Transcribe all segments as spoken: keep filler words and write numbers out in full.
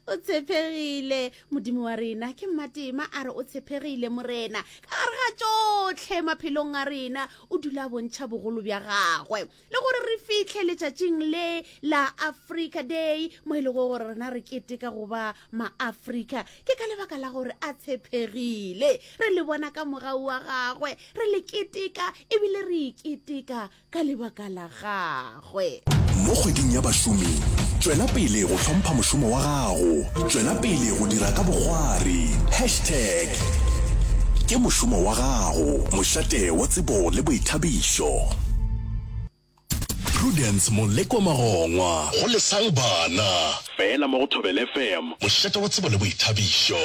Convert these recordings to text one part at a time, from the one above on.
o tshepegile modimo wa rena ke Matima a re o tshepegile morena ka gare ga tsotlhe maphelong a rena o dula bontšha bogolo bja gagwe le gore re fitlhe letšatšing le la Africa Day mo e le gore rena re keteka go ba ma-Africa ke ka lebaka la gore a tshepegile re le bona ka mogau wa gagwe re le keteka ebile re iketeka ka lebaka la gagwe. Mo kgweding ya bašomi tswela pele go tlhompha mošomo wa gago, tswela pele go dira ka bogwari hashtag ke mošomo wa gago, mošate wa tsebo le boithabišo. Prudence Moleko Magongwa go lesang bana fela mo go Thobela F M, mošate wa tsebo le boithabišo.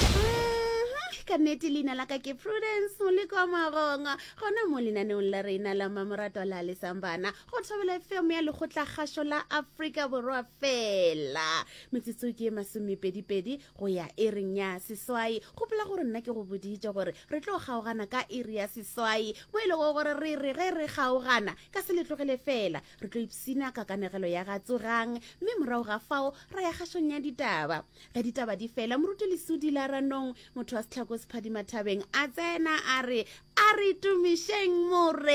Ka nnete leina la ka ke Prudence Moleko Magongwa gona mo lenaneong la rena la Mamoratwa la lesang bana go Thobela F M ya lekgotla kgašo la Afrika Borwa fela metsotso ke masomepedipedi go ya ereng ya seswai gopola gore nna ke go boditše gore re tlo kgaogana ka iri ya seswai mo e le gore re re ge re kgaogana ka se le tlogele fela re tlo ipsina ka kanegelo ya ga tsogang mme morago ga fao ra ya kgašong ya ditaba ga ditaba di fela moruti lesudi la ranong motho wa setlhako Sephadi Mathabeng a tsena a re a re tumišeng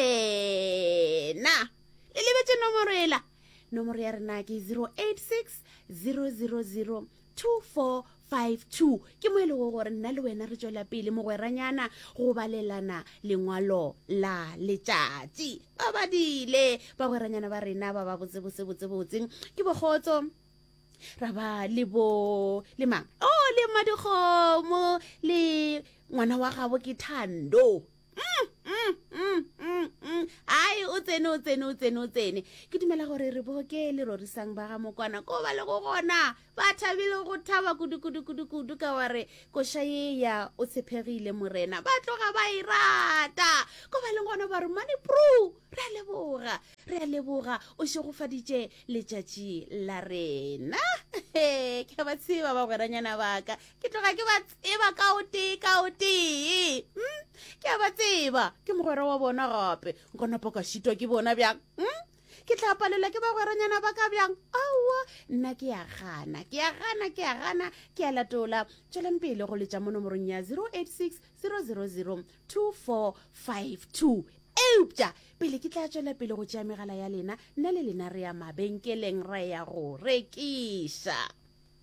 morena le lebetse nomoro ela nomoro ya rena ke zero eight six zero zero zero two four five two ke mo e le gore nna le wena re tšwela pele mogweranyana go balelana lengwalo la letšatši ba badile bagweranyana ba rena ba ba botsebotsebotsebotseng ke bogotso ra ba le bo le mang oh le Madikgomo le ngwana wa gabo ke Thando mm mm mm mm mm ai o tsene o tsene o tsene o tsene ke dumela gore re boke le rorisang ba ga mokwana ko ba le go gona ba thabile go thaba kudu kudu kudu kudu ka ware ko shaye ya o tshepegile morena ba tloga ba irata ko ba le gona ba re mane pro re a leboga re a leboga o se go faditše letšatši la rena ke ba tseba ba gweranyana baka ke tloga ke ba tseba ka o tee ka o tee ke ba tseba ke mogwera wa bona gape nka napa ka šitwa ke bona bjang ke tla palela ke ba gweranyana ba ka bjang aowa nna ke ya gana ke ya gana ke ya gana ke ya latola tšweleng pele go letša mo nomorong ya zero eight six zero zero zero two four five two eupša pele ke tla tšwela pele go tšea megala ya lena nna le lena re ya mabenkeleng ra ya go rekiša.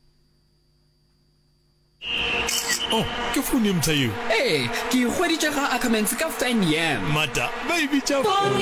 Oh, ke phone mtha eo. Eh, ke hweditše ga Ackermans ka ten yam. Mata, baby tša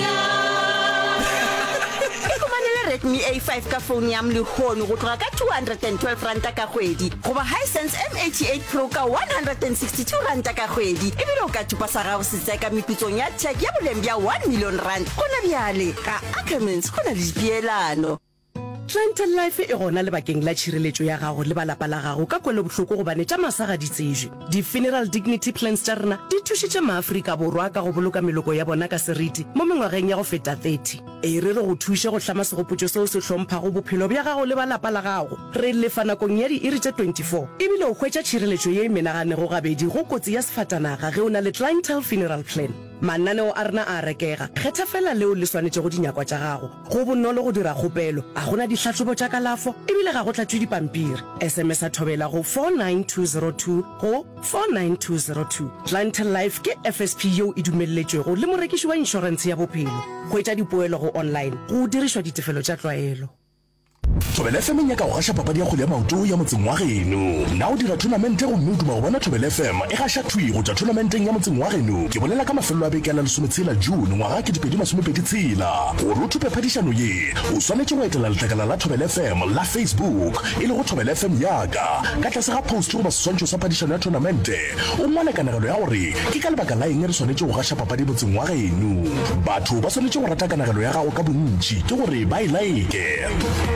Redmi A five ka phone yam le hono go tloga ka two hundred twelve ranta ka kgwedi goba Hisense M eighty-eight Pro ka one hundred sixty-two ranta ka kgwedi ebile o ka tšhupa sa gago se tsaya ka meputsong ya tech ya boleng bja one million rand gona bjale ka Ackermans go na le dipeelano. Clientele Life e gona lebakeng la tšhireletšo ya gago le balapa la gago ka kwele bohloko gobane tša masaga di tsejwe. Di-funeral dignity plans tša rena di thušitše maAfrika Borwa ka go boloka meloko ya bona ka seriti mo mengwageng ya go feta thirty. E re re go thuše go hlama segopotšo seo se hlomphago bophelo bja gago le balapa la gago. Re lefa nakong ya di-iri tše twenty-four ebile o hwetša tšhireletšo ye e menaganego gabedi go kotsi ya sefatanaga ge o na le clientele funeral plan. Mananeo a rena a rekega kgetha fela leo le swanetše go dinyakwa tša gago go bonolo go dira kgopelo a gona ditlhatlobo tša kalafo ebile ga go tlatšwe dipampiri. S M S a thobela go four nine two zero two go four nine two zero two. Clientele Life ke F S P yeo e dumelletšwego le morekiši wa inšorense ya bophelo go etša dipoelo go online go dirišwa ditefelo tša tlwaelo. Thobela F M ya ka go gaša papadi ya kgwele ya maoto ya motseng wa geno. Na o dira tournamente go mme o duma go bona Thobela F M e gaša thwi go tšwa tournamenteng ya motseng wa geno. Ke bolela ka mafelelo a beke la lesometshela June ngwaga ke dipedi masomepedi tshela. Gore o thupe phadišano ye o swanetše go etela letlakala la Thobela F M la Facebook e le go Thobela F M yaka ka tlase ga post go baswantšho sa phadišano ya tournamente o ngwale kanegelo ya gore ke ka lebaka la eng re swanetše go gaša papadi motseng wa geno. Batho ba swanetše go rata kanegelo ya gago ka bontši ke gore ba e like.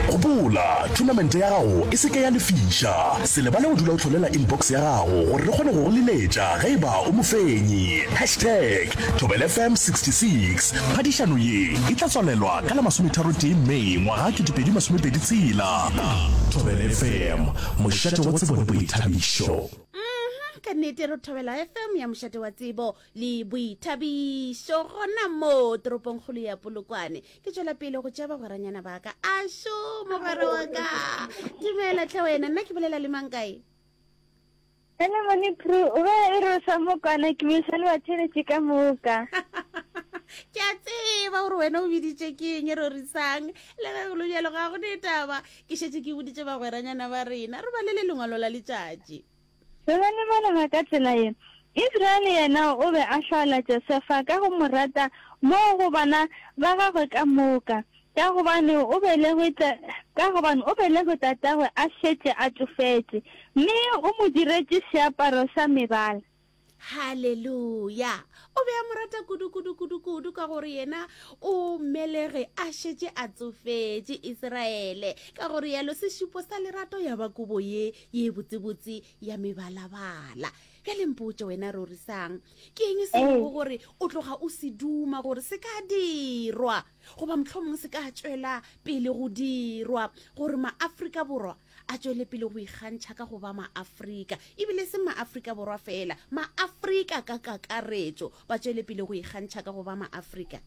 Gopola tournament ya gago e seke ya lefiša se lebale go dula o tlholela inbox ya gago gore re kgone go go leletša ge eba o mofenyi hashtag Thobela F M sixty-six. Phadišano ye e tla tswalelwa ka la masometharo Mei ngwaga ke dipedi masomepedi tshela. Thobela F M mošate wa tsebo le boithabišo. ka nnete re Thobela F M ya mošate wa tsebo le boithabišo gona mo toropong kgolo ya Polokwane ke tšwela pele go tšea bagweranyana ba ka a šo mogwera wa ka dumela tle wena nna ke bolela le mang kae Hello Money Pro o ba e re sa mo kana ke be sale wa tšhelete ka moka ke a tseba gore wena o biditše ke eng e rorisang le ge go lo bjalo ga go ne taba ke šetse ke boditše bagweranyana ba rena re ba le le lengwalo la letšatši se ba le bona ba ka tsela ena Israel yena o be a šala Josefa ka go mo rata mo go bana ba gagwe ka moka ka gobane o belegwe ka gobane o belegwe tatagwe a šetše a tsofetse mme o mo diretse seaparo sa mebala halleluja o be a mo rata kudu-kudu-kudu-kudu ka gore yena o melege a šetše a tsofetše Israele ka gore yalo sešupo sa lerato ya ba kobo ye ye botsebotse ya mebalabala ka lempotse wena rorisang ke eng se go gore o tloga o se duma gore se ka dirwa goba mohlomong se ka tšwela pele go dirwa gore maAfrika borwa a tšwele pele go ikgantšha ka go ba maAfrika ebile se maAfrika borwa fela maAfrika ka kakaretšo ba tšwele pele go ikgantšha ka go ba maAfrika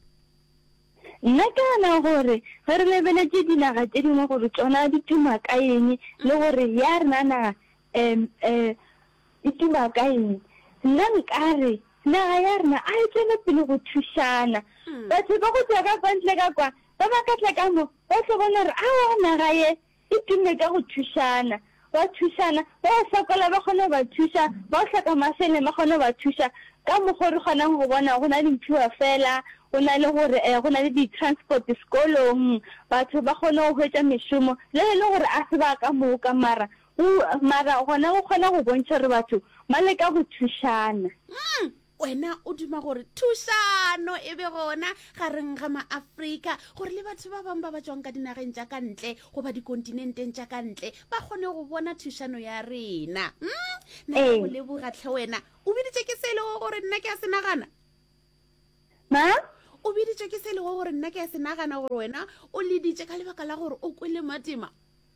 nna ke na gore ge re lebeletse dinaga tše dingwe gore tsona di tuma ka eng le gore ya rena naga um um e tuma ka eng nna nkare naga ya rena a e tswele pele go thušana batho ba go tswa ka kwantle ka kwa ba ba ka tla ka mo ba tlo bona gore a naga ye e tumme ka go thušana ba thušana ba sokola ba kgone ba thuša ba hlaka masele ba kgone ba thuša ka mokgwa re kgonang go bona go na le mphiwa fela go na le gore go na le di-transport sekolong batho ba kgone go hwetša mešomo le le gore a se ba ka moka mara mara gona go kgona go bontšha gore batho ba leka go thušana wena o duma gore thušano e be gona gareng ga maAfrika gore le batho ba bangwe ba ba tswang ka dinageng tša ka ntle goba dikontinenteng tša ka ntle ba kgone go bona thušano ya rena nna go lebogatlhe wena o biditše ke se le go gore nna ke a se nagana ma o biditše ke se le go gore nna ke a se nagana gore wena o leditše ka lebaka la gore o kwele matima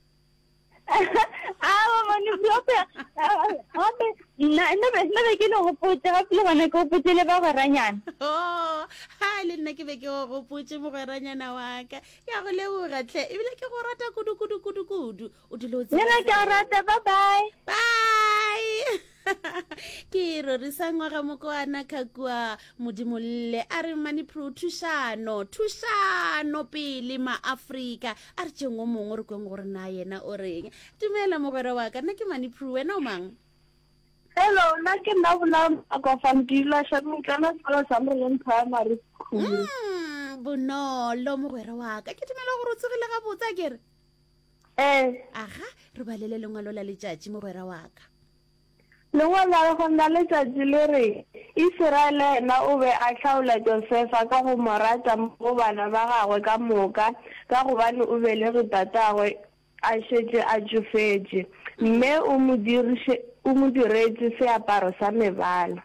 awa mane bjope gape nna be ke le gopotse gape le gona ke gopotse le ba gweranyana o ha le nna ke be ke go gopotse mogweranyana wa ka ya go lebogatlhe ebile ke go rata kudu-kudu-kudu-kudu o dilo nna ke a rata bye bye bye ke rorisa ngwaga mokoana Khakua modimolle a re Money Pro thušano thušano pele maAfrika a re tšengwe mongwe re kweng gore na yena o reng dumela mogwera wa ka nna ke Money Pro wena o mang hello nna ke nna bona ka famdila shamitana sala sa mreng primary school bonolo mogwera wa ka ke dumela gore o tsogile ga botsa kere eh aga re balele lengwalo la letšatši mogwera wa ka lengwalo go nna letšatši le re Israele na o be a hlaola Josefa ka go mo rata mo bana ba gagwe ka moka ka gobane o belege tatagwe a šetše a tsofetše mme o mo dirise o mo diretse seaparo sa mebala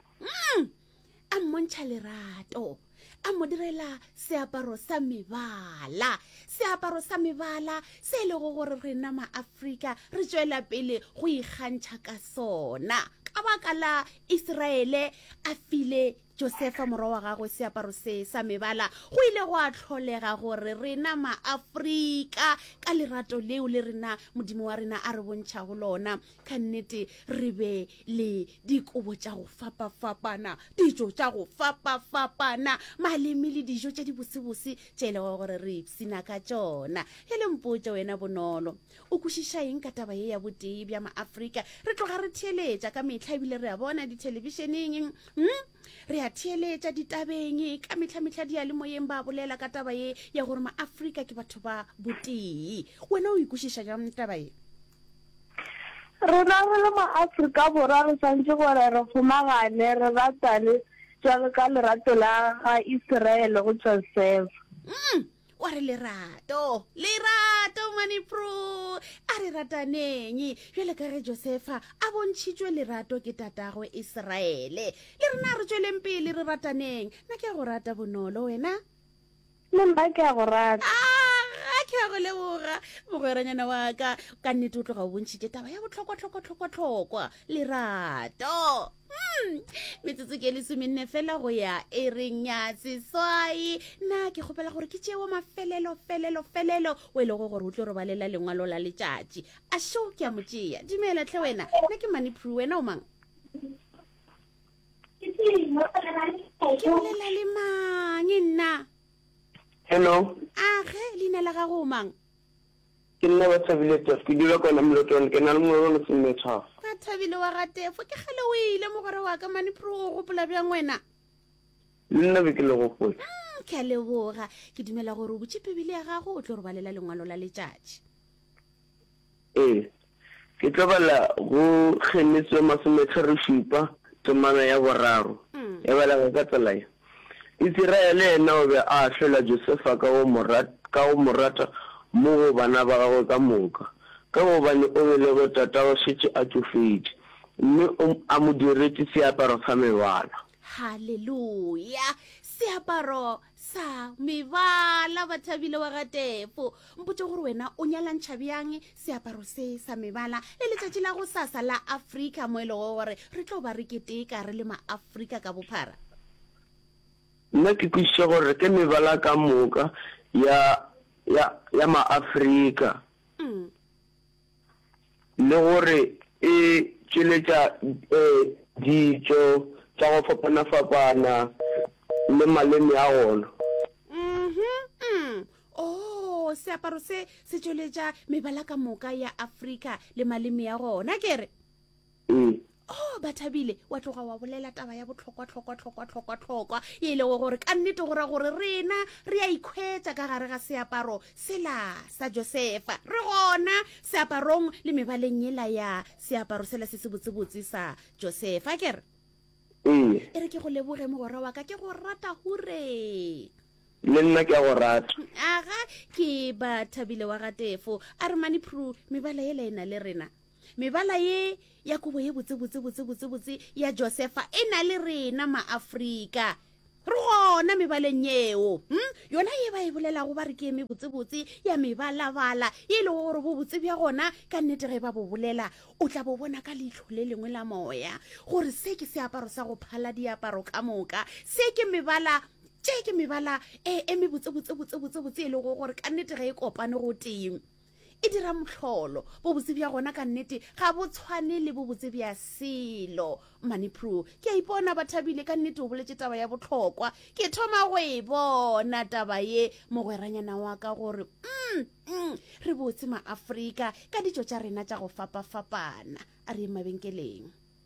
a mmontšha lerato a mo direla seaparo sa mebala seaparo sa mebala se le go gore rena maAfrika re tšwela pele go ikgantšha ka sona ka baka la Israele a file Josefa morwa wa gagwe seaparo se sa mebala go ile go a tlholega gore rena maAfrika ka lerato leo le rena modimo wa rena a re bontšha go lona ka nnete re be le dikobo tša go fapa-fapana dijo tša go fapa-fapana maleme le dijo tša di bosebose tše e lego gore re ipsina ka tšona e le mpotse wena bonolo o kwešiša eng ka taba ye ya botee bja maAfrika re tloga re theeletša ka metlha ebile re a bona ditelebišeneng re a theeletša ditabeng ka metlha-metlha di a le moyeng ba bolela ka taba ye ya gore maAfrika ke batho ba botee wena o ikwešiša jang taba ye rona re le maAfrika borwa re santse gore re fumagane re ratane jalo ka lerato la ga Israele go Josefa wa re lerato lerato Money Pro a re rataneng jwale ka ge Josefa a bontšhitšwe lerato ke tatagwe Israele le rena re tšweleng pele re rataneng nna ke a go rata bonolo wena le nna ke a go rata a ke a go leboga mogweranyana wa ka ka nnete o tloga o bontšhitše taba ya botlhokwa-tlhokwa-tlhokwa lerato metsotso ke lesomenne fela go ya e reng ya seswai nna ke kgopela gore ke tšeo mafelelo felelo felelo o e le go gore o tlo re balela lengwalo la letšatši a šo ke a motšea dumela tlhe wena nna ke Moneyprue wena o mang ke bolela le mang nna hello age leina la gago o mang ke nna ba Thabile Tefo ke dula kona Mlotone ke na le mongwe o semetsha ba Thabile wa ga Tefo ke gale o ile mogore wa ka Moneyprue go gopola bjang wena le nna be ke le gopola ke a leboga ke dumela gore o botse Bibele ya gago o tlo re balela lengwalo la letšatši ee ke tlo bala go Genesis masometharo šupa temana ya boraro ya bala ka tsela ya Israele ena o be a hlola Josefa ka go morata ka go morata mo go bana ba gagwe ka moka ka gobane o be le go tata o šetše a tsofetše mme a mo diretse seaparo sa mebala halleluja seaparo sa mebala ba Thabile wa ga Tefo mpotse gore wena o nyalantšha bjang seaparo se sa mebala le letšatši la go sasa la Afrika mo e le gore re tlo ba re keteka re le maAfrika ka bophara nna ke kwešiša gore ke mebala ka moka ya ya ya maAfrika mm. le gore e tšweletša eh ditšo tša go fapana-fapana le maleme a gona mhm oh seaparo se se tšweletša mebala ka moka ya Afrika le maleme ya gona kere ee oh ba Thabile wa tloga wa bolela taba ya botlhokwa-tlhokwa-tlhokwa-tlhokwa ye le gore ka nnete gore gore rena re a ikhwetša ka gare ga seaparo sela sa Josefa re gona seaparong le mebaleng yela ya seaparo sela se se botsebotse sa Josefa kere ee e re ke go leboge mogwera wa ka ke go rata hure le nna ke a go rata aga ke ba Thabile wa ga Tefo a re Moneyprue mebala yela ena le rena mebala ye ya kobo ye botse-botse-botse-botse ya Josefa e na le rena maAfrika re gona mebaleng yeo hm? yona ye ba e bolelago ba re ke eme botse-botse ya mebalabala ye le gore bo botse bja gona ka nnete ge ba bo bolela o tla bo bona ka leitlho le lengwe la moya gore se ke seaparo sa go phala diaparo ka moka se ke mebala tše ke mebala e eme botse-botse-botse-botse e le gore ka nnete ge e kopane go teng e dira mohlolo bo botse bja gona ka nnete ga bo tshwane le bo botse bja selo Moneyprue ke a ipona ba Thabile ka nnete o boletše taba ya botlhokwa ke thoma go e bona taba ye mogweranyana wa ka gore mm, mm, re botse maAfrika ka ditšo tša rena tša go fapa-fapana a re mabenkeleng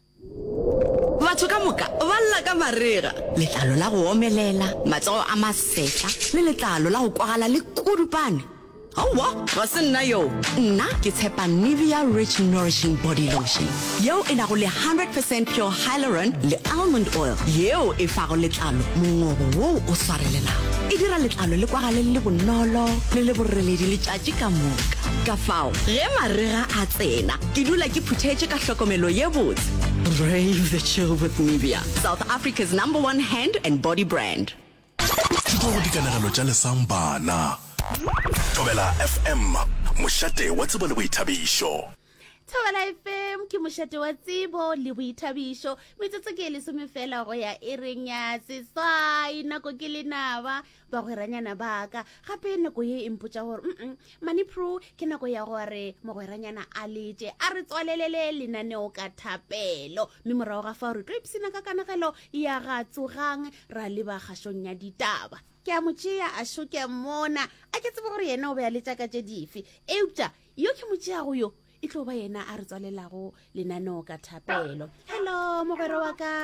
batho ka moka ba lla ka marega letlalo la go omelela matsogo a masetla le letlalo la go kwagala le kudupane aowa ga se nna yo nna ke tshepa Nivea Rich Nourishing Body Lotion yeo e nago le one hundred percent pure hyaluron le almond oil yeo e fago letlalo mongobo wo o swarelelago e dira letlalo le kwagale le bonolo le le boreledi letšatši ka moka ka fao ge marega a tsena ke dula ke phuthetše ka hlokomelo ye botse brave the chill with Nivea, South Africa's number one hand and body brand. Ke go dikanegelo tša lesambana Thobela F M mošate wa tsebo le boithabišo Thobela F M ke mošate wa tsebo le boithabišo metsotso ke lesome fela go ya e reng ya seswai nako ke lenaba ba gweranyana ba ka gape nako ye e mpotša gore mm Moneyprue ke nako ya gore mogweranyana a letse a re tswalelele lenaneo ka thapelo mme morago ga fa re tlo ipsina ka kanagelo ya ga tsogang ra leba kgašong ya ditaba ke a motšea a šo ke a mmona a ke tsebe gore yena o be a letša ka tše dife eupša yo ke motšeago yo e tlo ba yena a re tswalelago lenaneo ka thapelo hello mogwera wa ka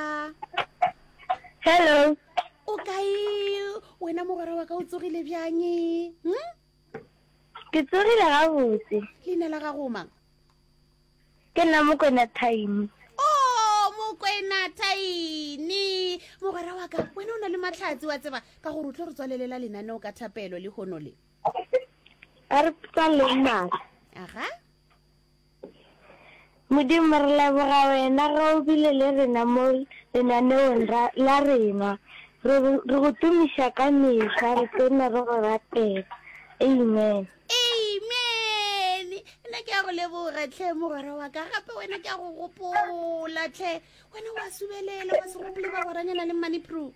hello o kae wena mogwera wa ka o tsogile bjang hm? ke tsogile gabotse leina la gago mang ke nna Mokwena Thaini oh Mokwena Thaini mogwera wa ka wena o na le matlhatsi wa tseba ka gore o tlo re tswalelela lenaneo ka thapelo le hono le a re tswaleng mara aga Modimo re leboga wena ga o bile le rena mo lenaneong la rena re go tumiša ka mehla re tsena re go ratela amen. amen nna ke a go leboga tlhe mogwera wa ka gape wena ke a go gopola tlhe wena wa subelela wa se gopole ba goranyana le money proof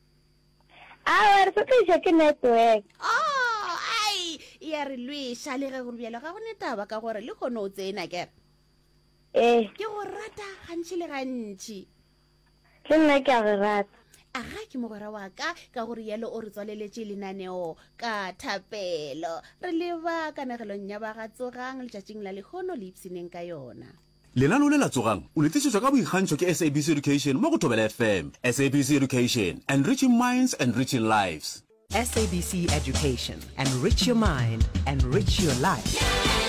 a re se ke network oh ai ya re lwesha le ge go bjalo ga go netaba ka gore le kgone o tsena ke eh ke go rata gantši le gantši ke nna ke a re rata aga ke mogwera wa ka ka gore yalo o re tswaleletše lenaneo ka thapelo re leba kanegelong ya bagatsogang letšatšing la lekgono le ipsineng ka yona lenaneo le la tsogang o le tlišetšwa ka boikgantšho ke S A B C Education mo go Thobela F M. S A B C Education, enriching minds, enriching lives. S A B C Education, enrich your mind, enrich your life.